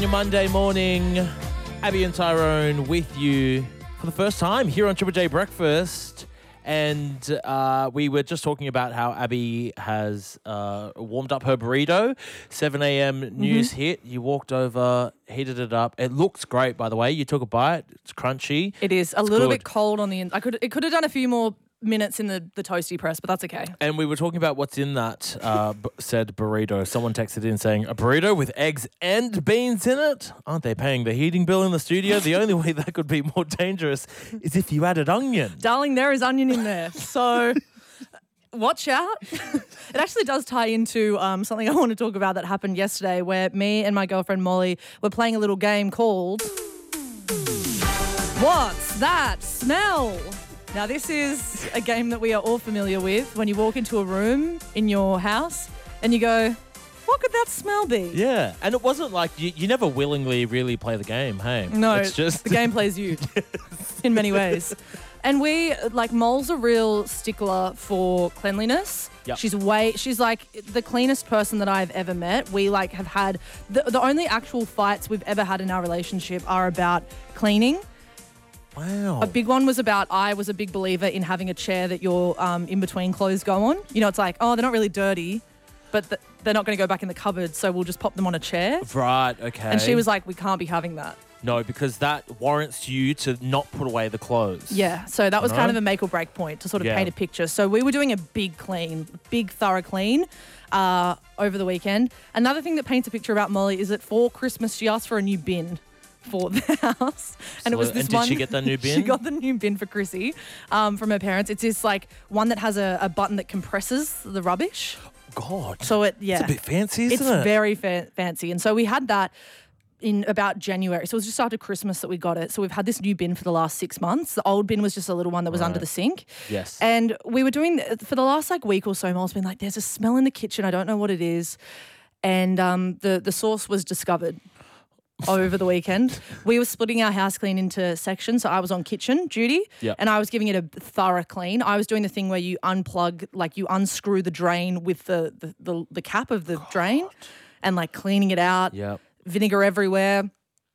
Your Monday morning, Abby and Tyrone with you for the first time here on Triple J Breakfast. And we were just talking about how Abby has warmed up her burrito. 7 a.m. news hit. You walked over, heated it up. It looks great, by the way. You took a bite. It's crunchy. It is a little bit cold on the inside. It could have done a few more minutes in the toasty press, but that's okay. And we were talking about what's in that said burrito. Someone texted in saying, a burrito with eggs and beans in it? Aren't they paying the heating bill in the studio? The only way that could be more dangerous is if you added onion. Darling, there is onion in there. So watch out. It actually does tie into something I want to talk about that happened yesterday, where me and my girlfriend Molly were playing a little game called What's That Smell? Now, this is a game that we are all familiar with when you walk into a room in your house and you go, what could that smell be? Yeah, and it wasn't like you never willingly really play the game, hey? No, it's just the game plays you in many ways. And Mol's a real stickler for cleanliness. Yep. She's like the cleanest person that I've ever met. We have had, the only actual fights we've ever had in our relationship are about cleaning. Wow. A big one was about, I was a big believer in having a chair that your in-between clothes go on. You know, it's like, oh, they're not really dirty, but they're not going to go back in the cupboard, so we'll just pop them on a chair. Right, okay. And she was like, we can't be having that. No, because that warrants you to not put away the clothes. Yeah, so that was kind of a make or break point to sort of paint a picture. So we were doing a big thorough clean over the weekend. Another thing that paints a picture about Molly is that for Christmas, she asked for a new bin for the house. And it was this one. Did she get that new bin? She got the new bin for Chrissy from her parents. It's this one that has a button that compresses the rubbish. God. So it's a bit fancy, isn't it? It's very fancy. And so we had that in about January. So it was just after Christmas that we got it. So we've had this new bin for the last 6 months. The old bin was just a little one that was under the sink. Yes. And we were doing, for the last week or so, Mol's been like, there's a smell in the kitchen. I don't know what it is. And the source was discovered over the weekend. We were splitting our house clean into sections. So I was on kitchen duty and I was giving it a thorough clean. I was doing the thing where you unplug, you unscrew the drain with the cap of the drain and cleaning it out. Yep. Vinegar everywhere.